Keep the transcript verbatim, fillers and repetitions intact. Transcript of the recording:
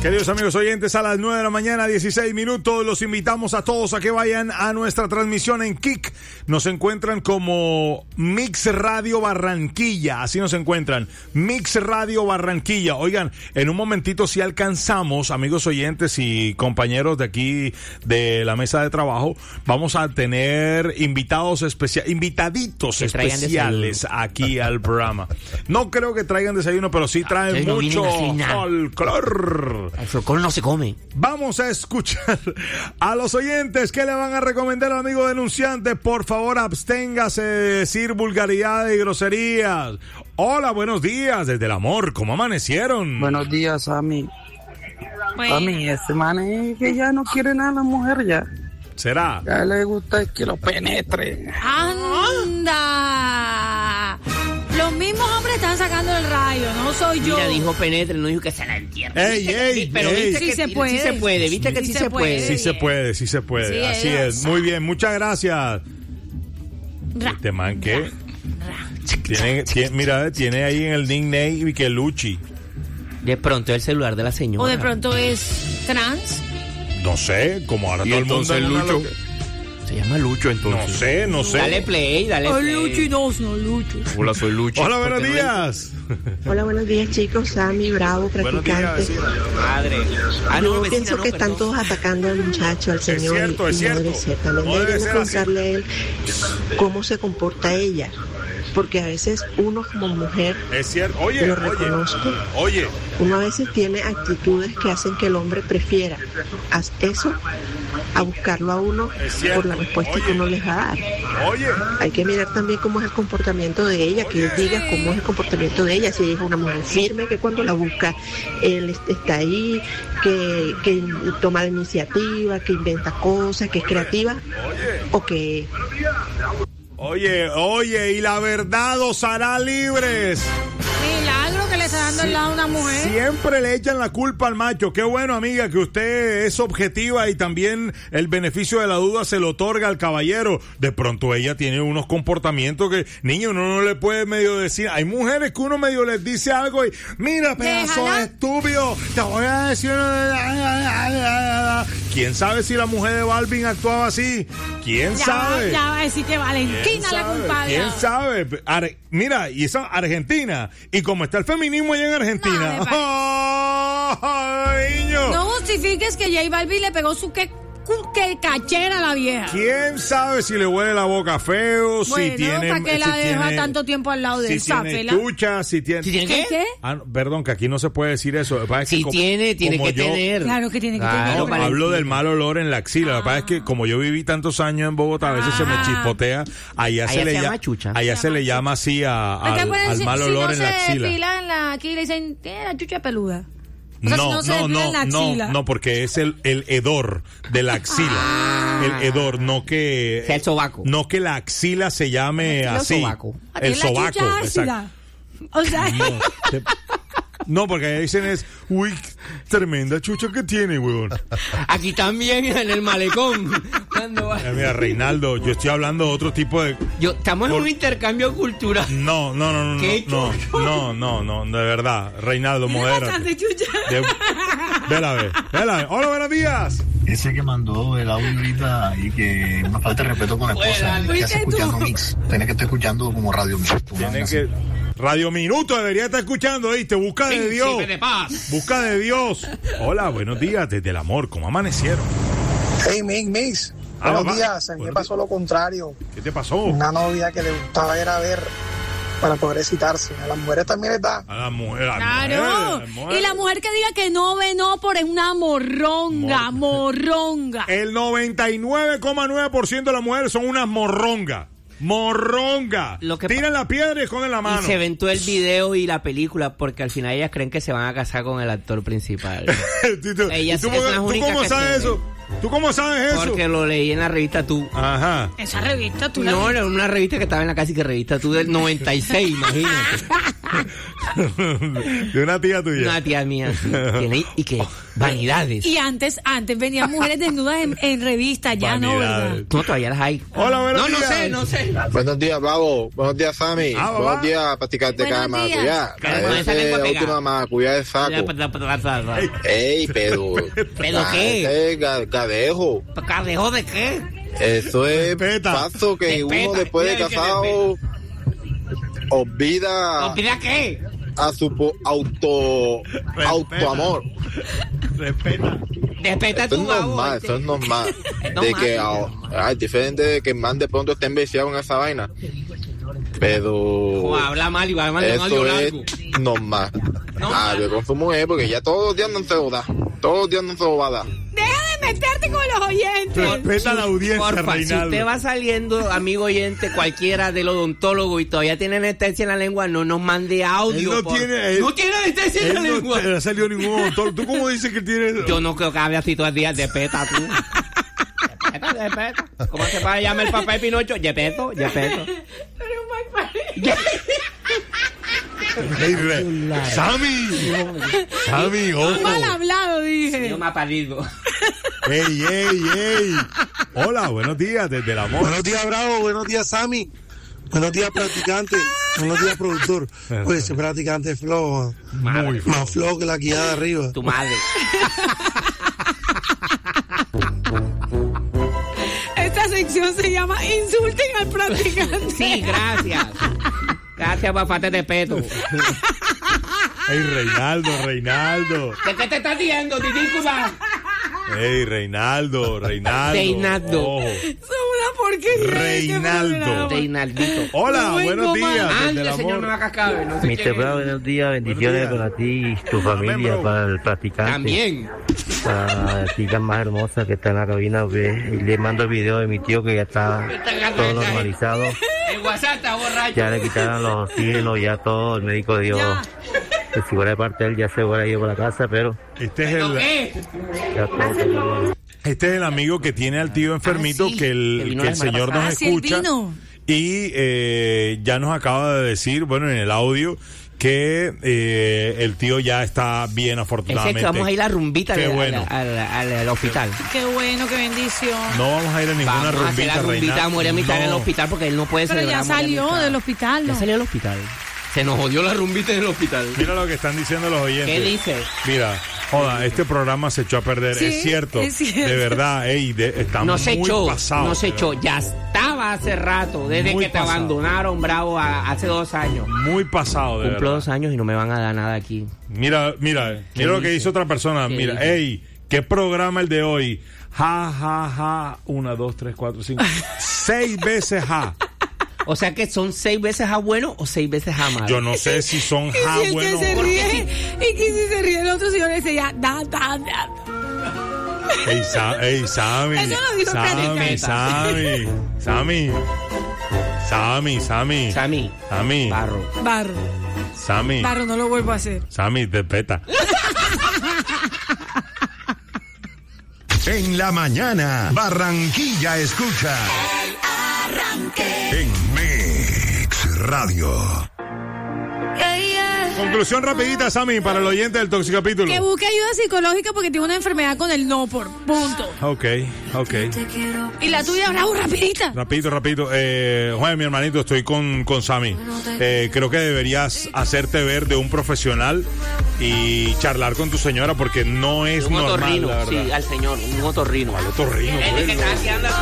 Queridos amigos oyentes, a las nueve de la mañana, dieciséis minutos, los invitamos a todos a que vayan a nuestra transmisión en Kik. Nos encuentran como Mix Radio Barranquilla, así nos encuentran, Mix Radio Barranquilla. Oigan, en un momentito si alcanzamos, amigos oyentes y compañeros de aquí de la mesa de trabajo, vamos a tener invitados especiales, invitaditos que especiales aquí al programa. No creo que traigan desayuno, pero sí traen no mucho folclor. El folclor no se come. Vamos a escuchar a los oyentes que le van a recomendar al amigo denunciante. Por favor, absténgase de decir vulgaridades y groserías. Hola, buenos días, desde el amor, ¿cómo amanecieron? Buenos días, Sammy. Bueno. Sammy, este man es que ya no quiere nada a la mujer ya. ¿Será? Ya le gusta es que lo penetre. ¡Anda! Los mismos hombres están sacando el rayo, no soy yo. Mira, dijo penetre, no dijo que se la entierre. Ey, ey, Pero ey. viste Sí que se puede. Sí se puede, viste que sí, Sí se se puede. puede. Sí se puede, sí se puede, Sí, así es. es. Muy bien, muchas gracias. Ra, Este man, ¿qué? ra. Tiene, tiene, mira, tiene ahí en el nickname Mikelucci. De pronto el celular de la señora. O de pronto es trans. No sé, como ahora Y todo el mundo entonces anda Lucho. loca. Se llama Lucho entonces. No sé, no sé. Dale play, dale Ay, play. Lucho y dos, no, Lucho. Hola, soy Lucho. Hola, buenos Porque no días. Hola, buenos días, chicos. Sammy, bravo, Buenos días, practicante. vecina. Madre. Ah, no, Yo vecina, pienso no, que están perdón. todos atacando al muchacho, al señor, cierto, y, es y no debe cierto. ser. También No debe deberían ser así. preguntarle a él cómo se comporta ella, porque a veces uno como mujer, Es cierto. Oye, lo oye. reconozco, Oye. uno a veces tiene actitudes que hacen que el hombre prefiera haz eso a buscarlo a uno Es cierto. por la respuesta Oye. que uno les va a dar. Oye. Hay que mirar también cómo es el comportamiento de ella, que él diga cómo es el comportamiento de ella, si ella es una mujer firme, que cuando la busca él est- está ahí, que, que toma la iniciativa, que inventa cosas, que es creativa, o que... Oye, oye, y la verdad os hará libres. Milagro que le está dando el lado a una mujer. Siempre le echan la culpa al macho. Qué bueno, amiga, que usted es objetiva y también el beneficio de la duda se lo otorga al caballero. De pronto ella tiene unos comportamientos que, niño, uno no le puede medio decir. Hay mujeres que uno medio les dice algo y, mira, pedazo Déjala. de estúpido, te voy a decir una... ¿Quién sabe si la mujer de Balvin actuaba así? ¿Quién Ya, sabe? ya va a decir que Valentina la sabe? culpable. ¿Quién sabe? Ar- Mira, y esa Argentina, y como está el feminismo allá en Argentina. No, de ¡Ay, niño! No justifiques que J Balvin le pegó su que, que cachera a la vieja. ¿Quién sabe si le huele la boca feo, Bueno, si tiene... ¿para qué si la deja tiene- tanto tiempo al lado de si él? tiene Záfela. chucha, si tiene... ¿Si tiene ¿Qué? qué? ¿Qué? Ah, no, perdón, que aquí no se puede decir eso. Lo que pasa es que Si como- tiene, tiene como que yo- tener. Claro que tiene que Claro, tener. No, Valentina. hablo del mal olor en la axila. Lo que pasa es que como yo viví tantos años en Bogotá, a veces se me Ah. chispotea. Allá, Allá se, se le llama llama chucha. Allá Se se llama le llama así a- Es que al, pueden al decir, mal si olor no en la se axila. depilan la, aquí le dicen, tiene la chucha peluda. O sea, si No, no se no, depilan no, la no, axila. no, porque es el, el hedor de la axila. Ah. El hedor, no que... Sea el sobaco. No que la axila se llame El así. sobaco. Ah, El tiene la sobaco. chucha ácida. exacto. O sea, No, te- no, porque ahí dicen es, uy, tremenda chucha que tiene, huevón. Aquí también en el malecón. Cuando va- Eh, Mira, Reinaldo, yo estoy hablando de otro tipo de... Yo, estamos en Por- un intercambio cultural. No, no, no, no, ¿Qué no, no, no, no, de verdad, Reinaldo, tiene modérate. bastante chucha. De- Vela a ver, vela a ver. Hola, buenos días. Ese que mandó el audio ahorita y que una falta de respeto con la esposa, Bueno, que hace ¿fuiste tú? escuchando Mix. Tiene que estar escuchando como Radio Mix. Una Tienen vaina que... así. Radio Minuto debería estar escuchando, ¿viste? Busca de Dios. Príncipe de paz. Busca de Dios. Hola, buenos días, desde el amor, ¿cómo amanecieron? Hey, Mix, Mix. Ah, Buenos papá. días. A mí me Buenos pasó lo contrario. ¿Qué te pasó? Una novia que le gustaba era ver para poder excitarse. A las mujeres también les da. A la mujer, a la Claro. mujer, a la mujer. Y la mujer que diga que no ve no por es una morronga, morronga. El noventa y nueve coma nueve por ciento de las mujeres son unas morrongas. Morronga. Lo que Tiran la piedra y esconden la mano. Y se aventó el video y la película porque al final ellas creen que se van a casar con el actor principal. ¿Tú, tú- Ellas ¿tú son las ¿tú únicas cómo que sabes se eso? ¿Tú cómo sabes eso? Porque lo leí en la revista Tú. Ajá. Esa revista tú la No, era una revista que estaba en la casi que revista Tú del noventa y seis, imagínate. De una tía tuya. Una tía mía. Sí. Tiene, y que vanidades. Y antes, antes venían mujeres desnudas en, en revistas, ya no, ¿verdad? No, todavía las hay. Hola, buenos no, días. No sé, no sé. Buenos días, Bravo. Buenos días, Sammy. Ah, Buenos días, practicante de cada Buenos días. maracuyá. Con esa lengua Ese pegada. última maracuyá de saco. Ey, pero... ¿Pero ah, qué? ese es ga- gadejo. ¿Cadejo de qué? Eso es Respeta. paso que Respeta. uno después de Mira que casado olvida ¿Olvida qué? a su po- auto autoamor. Respeta. Respeta Eso tu es babo. normal, este. eso es normal. Es De normal. que ah, es diferente de que el man de pronto esté enviciado en esa vaina. Pero O habla mal y va mal de eso audio es largo. normal. Normal. Ah, yo con su mujer porque ya todos los días no se lo da. Todos los días no se lo va a dar. Deja de meterte con los oyentes. Respeta a la audiencia, Porfa, si Reinaldo. usted va saliendo, amigo oyente, cualquiera del odontólogo y todavía tiene anestesia en la lengua, no nos mande audio. Él no por- tiene- él- no tiene anestesia en la Él no lengua. te- no salió ningún odontólogo. ¿Tú cómo dices que tiene? Yo no creo que hable así todo el día de peta, tú. De peta, de peta. ¿Cómo se para llamar el papá de Pinocho? Yepeto, Yepeto. Ey, re- Sammy. Sammy, ojo. Mal hablado, dije. Yo me ha parido. Ey, ey, ey. Hola, buenos días desde el amor. Buenos días, Bravo. Buenos días, Sammy. Buenos días, practicante. Buenos días, productor. Oye, ese practicante es flojo. Muy feo. Más flojo que la guía de arriba. Tu madre. Esta sección se llama Insulten al practicante. Sí, gracias. Gracias, papá, de peto. Ey, Reinaldo, Reinaldo. ¿De qué te estás diciendo, ridícula? Ey, Reinaldo, Reinaldo. Reinaldo. Ojo. Es una porquería. Reinaldo. Reinaldito. Hola, No vengo buenos días. mal. desde Ande, el señor amor. Nueva Cascabel. No sé mister quién Bravo, es. buenos días, bendiciones Buenos días. para ti y tu Amén, familia, bro. para el practicante, También. para la chica más hermosa que está en la cabina. Pues, y le mando el video de mi tío que ya está todo normalizado, El WhatsApp está borracho. ya le quitaron los oxígenos, ya todo, el médico dijo que si fuera de parte de él ya se hubiera ido para la casa, pero Este es ¿Pero el, qué? ya todo está bien. este es el amigo que tiene al tío enfermito Ah, sí, que el, que vino que la el semana señor pasada. nos Ah, sí, él escucha. vino. Y eh, ya nos acaba de decir, bueno, en el audio, que eh, el tío ya está bien, Ese afortunadamente. que vamos a ir a la rumbita Qué al, bueno. al, al- al hospital. Qué bueno, qué bendición. No vamos a ir a ninguna Vamos a hacer rumbita, la rumbita, Reinaldo. vamos a ir a mitad en el No. hospital porque él no puede Pero celebrar. ya salió amistad. del hospital, Ya ¿no? salió del hospital. Se nos jodió la rumbita en el hospital. Mira lo que están diciendo los oyentes. ¿Qué dice? Mira, joda, este programa se echó a perder. Sí, es, cierto, es cierto. de verdad, ey, de, está No se muy echó, pasado. no se de echó. verdad. Ya estaba hace rato, desde Muy que te pasado. abandonaron, Bravo, a- hace dos años. Muy pasado, de Cumplo verdad. dos años y no me van a dar nada aquí. Mira, mira, mira lo que dice? dice otra persona. ¿Qué Mira, dice? ey, ¿qué programa el de hoy? Ja, ja, ja. Una, dos, tres, cuatro, cinco. Seis veces ja. O sea que son seis veces a bueno o seis veces a malo. Yo no sé si son Y ja si el bueno que se o ríe, y que si se ríe el otro señor decía, da, da, da. Ey, Sa- ey, Sammy. Eso lo dijo Sammy, Practicante. Sammy. Sammy. Sammy, Sammy. Sammy, Sammy. barro. Barro, Sammy. barro, no lo vuelvo a hacer. Sammy, te peta. En la mañana, Barranquilla escucha. En Mix Radio. Conclusión rapidita, Sammy, para el oyente del Toxicapítulo. Que busque ayuda psicológica porque tiene una enfermedad con el no por punto. Ok, ok. Y la tuya, Bravo, rapidita. Rapidito, rapidito. Eh, Juan, mi hermanito, estoy con, con Sammy. Eh, creo que deberías hacerte ver de un profesional y charlar con tu señora porque no es Un normal, otorrino, la verdad. sí, al señor, un otorrino. Al otorrino, Desde pues, que no. está haciendo